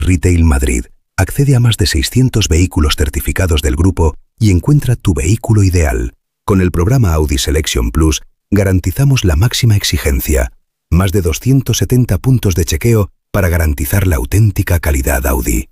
Retail Madrid. Accede a más de 600 vehículos certificados del grupo y encuentra tu vehículo ideal. Con el programa Audi Selection Plus garantizamos la máxima exigencia. Más de 270 puntos de chequeo para garantizar la auténtica calidad Audi.